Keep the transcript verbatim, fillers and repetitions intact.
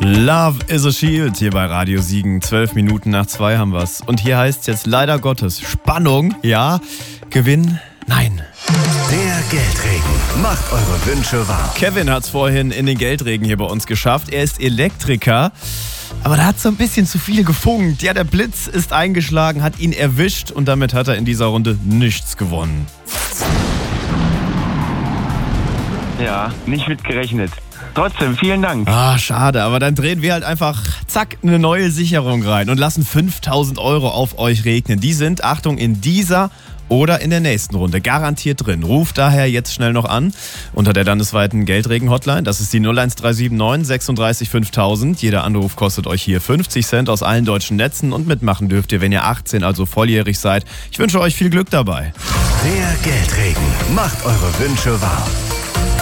Love is a Shield hier bei Radio Siegen. Zwölf Minuten nach zwei haben wir's. Und hier heißt es jetzt leider Gottes Spannung, ja, Gewinn, nein. Der Geldregen macht eure Wünsche wahr. Kevin hat's vorhin in den Geldregen hier bei uns geschafft. Er ist Elektriker, aber da hat so ein bisschen zu viel gefunkt. Ja, der Blitz ist eingeschlagen, hat ihn erwischt und damit hat er in dieser Runde nichts gewonnen. Ja, nicht mit gerechnet. Trotzdem, vielen Dank. Ah, schade, aber dann drehen wir halt einfach, zack, eine neue Sicherung rein und lassen fünftausend Euro auf euch regnen. Die sind, Achtung, in dieser oder in der nächsten Runde garantiert drin. Ruft daher jetzt schnell noch an unter der landesweiten Geldregen-Hotline. Das ist die null eins drei sieben neun sechsunddreißig fünftausend. Jeder Anruf kostet euch hier fünfzig Cent aus allen deutschen Netzen und mitmachen dürft ihr, wenn ihr achtzehn, also volljährig seid. Ich wünsche euch viel Glück dabei. Der Geldregen macht eure Wünsche wahr.